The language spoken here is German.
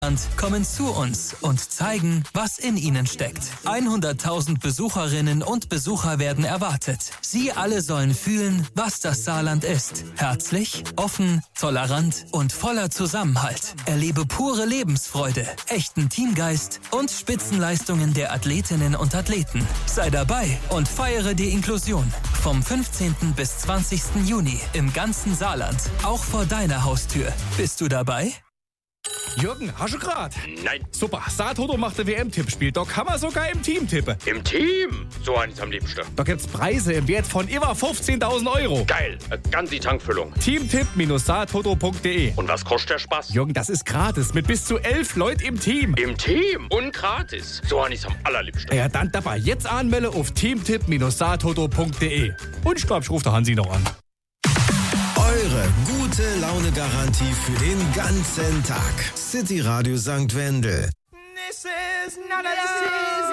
kommen zu uns und zeigen, was in ihnen steckt. 100.000 Besucherinnen und Besucher werden erwartet. Sie alle sollen fühlen, was das Saarland ist. Herzlich, offen, tolerant und voller Zusammenhalt. Erlebe pure Lebensfreude, echten Teamgeist und Spitzenleistungen der Athletinnen und Athleten. Sei dabei und feiere die Inklusion. Vom 15. bis 20. Juni im ganzen Saarland. Auch vor deiner Haustür. Bist du dabei? Jürgen, hast du grad? Nein. Super, Saartoto macht ein WM-Tippspiel. Da kann man sogar im Team tippen. Im Team? So eins am liebsten. Da gibt's Preise im Wert von über 15.000 €. Geil, eine ganze Tankfüllung. Teamtipp-saartoto.de. Und was kostet der Spaß? Jürgen, das ist gratis mit bis zu 11 Leuten im Team. Im Team? Und gratis. So eins am allerliebsten. Ja, dann dabei jetzt anmelde auf teamtipp-saartoto.de. Und ich glaube, ich rufe der Hansi noch an. Eure gute Laune-Garantie für den ganzen Tag. City Radio St. Wendel. This is not a